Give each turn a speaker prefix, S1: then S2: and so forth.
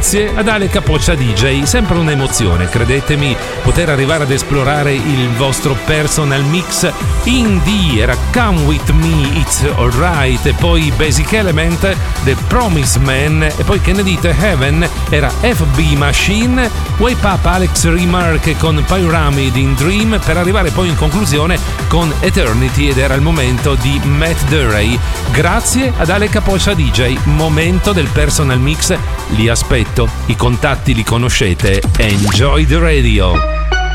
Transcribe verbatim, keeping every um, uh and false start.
S1: grazie ad Ale Capoccia D J, sempre un'emozione, credetemi, poter arrivare ad esplorare il vostro personal mix. Indie era Come With Me, It's Alright, e poi Basic Element, The Promise Man, e poi che ne dite, Heaven era F B Machine, Wake Up Alex Remark con Pyramid in Dream, per arrivare poi in conclusione con Eternity, ed era il momento di Matt Duray. Grazie ad Ale Capoccia D J, momento del personal mix, li aspetto, i contatti li conoscete. Enjoy the radio.